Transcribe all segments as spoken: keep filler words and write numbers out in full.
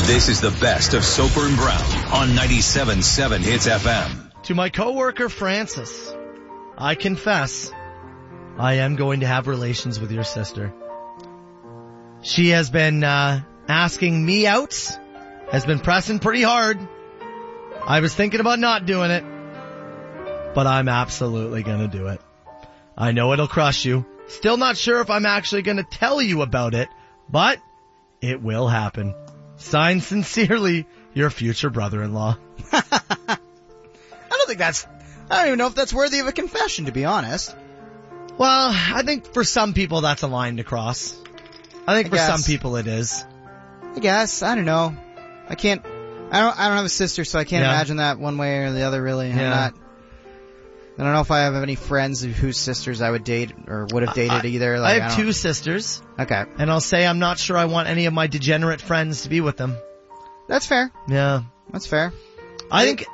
This is the best of Soper and Brown on ninety-seven point seven Hits F M. To my coworker Francis, I confess I am going to have relations with your sister. She has been uh, asking me out, has been pressing pretty hard. I was thinking about not doing it, but I'm absolutely going to do it. I know it'll crush you. Still not sure if I'm actually going to tell you about it, but it will happen. Signed sincerely, your future brother-in-law. I don't think that's, I don't even know if that's worthy of a confession, to be honest. Well, I think for some people that's a line to cross. I think I for guess. some people it is. I guess. I don't know. I can't, I don't, I don't have a sister, so I can't yeah. imagine that one way or the other, really. Yeah. I'm not, I don't know if I have any friends whose sisters I would date or would have dated I, either. Like, I have I two sisters. Okay. And I'll say I'm not sure I want any of my degenerate friends to be with them. That's fair. Yeah. That's fair. I think,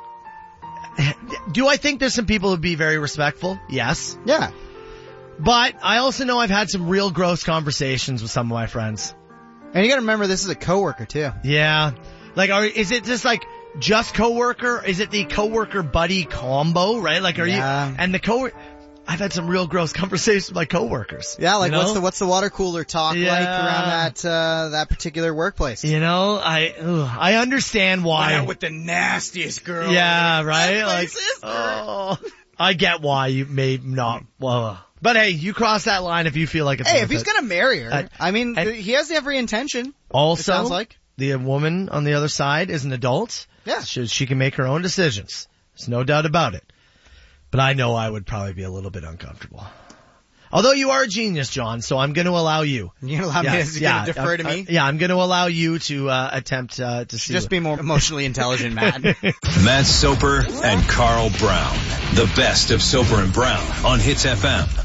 do I think there's some people who'd be very respectful? Yes. Yeah. But I also know I've had some real gross conversations with some of my friends. And you gotta remember this is a coworker too. Yeah. Like, are, is it just like, just coworker? Is it the coworker buddy combo, right? Like, are yeah. you, and the co, I've had some real gross conversations with my coworkers. Yeah, like you know? what's the, what's the water cooler talk yeah. like around that, uh, that particular workplace? You know, I, ugh, I understand why. Went out with the nastiest girl. Yeah, right? That's Like, oh, I get why you may not, well, but hey, you cross that line if you feel like it's Hey, worth if he's it. gonna marry her, Uh, I mean, and he has every intention. Also, it sounds like. The woman on the other side is an adult. Yeah. She, she can make her own decisions. There's no doubt about it. But I know I would probably be a little bit uncomfortable. Although you are a genius, John, so I'm going to allow you. You're going to allow yes, me to yeah, defer to uh, me? Uh, yeah, I'm going to allow you to uh, attempt uh, to see. Just be more emotionally intelligent, Matt. Matt Soper and Carl Brown. The best of Soper and Brown on Hits F M.